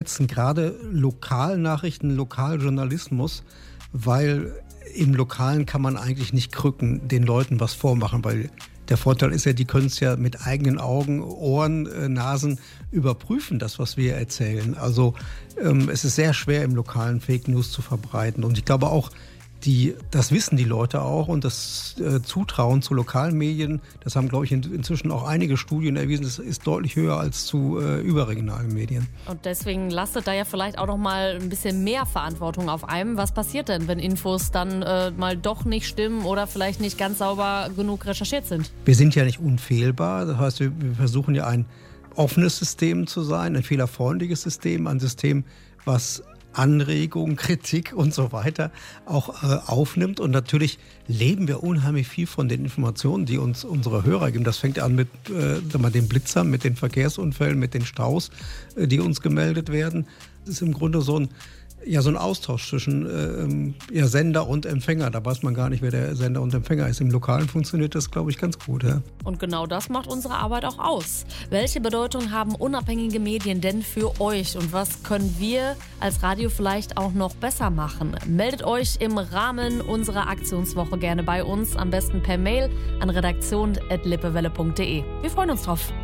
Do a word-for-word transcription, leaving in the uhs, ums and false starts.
schätzen gerade Lokalnachrichten, Lokaljournalismus, weil im Lokalen kann man eigentlich nicht krücken, den Leuten was vormachen, weil der Vorteil ist ja, die können es ja mit eigenen Augen, Ohren, äh, Nasen überprüfen, das, was wir erzählen. Also ähm, es ist sehr schwer, im Lokalen Fake News zu verbreiten. Und ich glaube auch, die, das wissen die Leute auch und das äh, Zutrauen zu lokalen Medien, das haben, glaube ich, in, inzwischen auch einige Studien erwiesen, das ist deutlich höher als zu äh, überregionalen Medien. Und deswegen lastet da ja vielleicht auch noch mal ein bisschen mehr Verantwortung auf einem. Was passiert denn, wenn Infos dann äh, mal doch nicht stimmen oder vielleicht nicht ganz sauber genug recherchiert sind? Wir sind ja nicht unfehlbar, das heißt, wir, wir versuchen ja ein offenes System zu sein, ein fehlerfreundliches System, ein System, was Anregungen, Kritik und so weiter auch äh, aufnimmt. Und natürlich leben wir unheimlich viel von den Informationen, die uns unsere Hörer geben. Das fängt an mit äh, sag mal, den Blitzern, mit den Verkehrsunfällen, mit den Staus, äh, die uns gemeldet werden. Das ist im Grunde so ein Ja, so ein Austausch zwischen äh, ja, Sender und Empfänger. Da weiß man gar nicht, wer der Sender und Empfänger ist. Im Lokalen funktioniert das, glaube ich, ganz gut. Ja? Und genau das macht unsere Arbeit auch aus. Welche Bedeutung haben unabhängige Medien denn für euch? Und was können wir als Radio vielleicht auch noch besser machen? Meldet euch im Rahmen unserer Aktionswoche gerne bei uns. Am besten per Mail an redaktion at lippewelle punkt de. Wir freuen uns drauf.